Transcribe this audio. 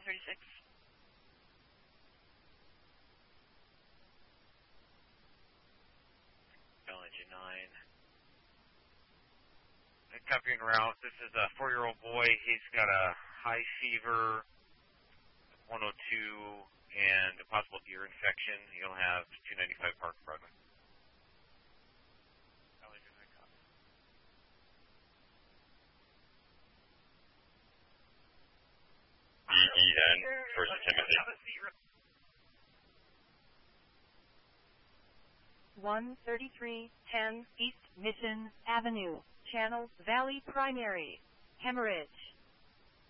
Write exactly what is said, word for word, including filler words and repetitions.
thirty-six. Engine nine. Copying route. This is a four-year-old boy. He's got a high fever, one oh two, and a possible ear infection. He'll have two ninety-five Park Broadway. D E N First Timothy. one thirty-three ten East Mission Avenue, Channel Valley Primary, Hemorrhage.